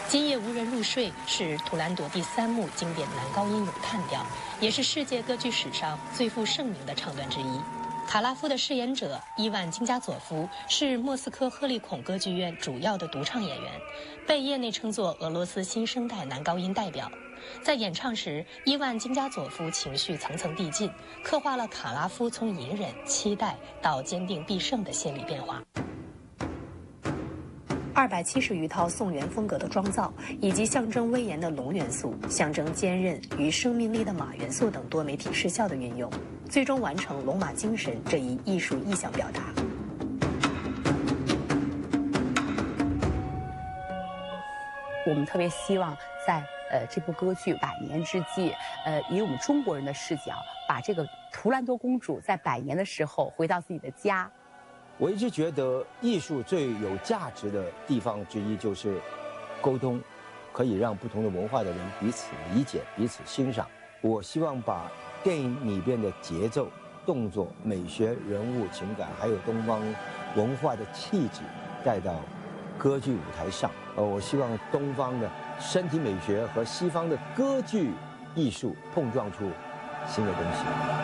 今夜无人入睡是图兰朵第3幕经典男高音咏叹调，也是世界歌剧史上最负盛名的唱段之一。卡拉夫的饰演者伊万金加佐夫是莫斯科赫利孔歌剧院主要的独唱演员，被业内称作俄罗斯新生代男高音代表。在演唱时，伊万金加佐夫情绪层层递进，刻画了卡拉夫从隐忍、期待到坚定必胜的心理变化。270余套宋元风格的妆造，以及象征威严的龙元素、象征坚韧与生命力的马元素等多媒体视效的运用，最终完成龙马精神这一艺术意象表达。 我们特别希望在这部歌剧100年之际，以我们中国人的视角，把这个图兰朵公主在100年的时候回到自己的家。 我一直觉得艺术最有价值的地方之一就是沟通，可以让不同的文化的人彼此理解、彼此欣赏。我希望把电影里边的节奏、动作、美学、人物情感，还有东方文化的气质带到歌剧舞台上。我希望东方的身体美学和西方的歌剧艺术碰撞出新的东西。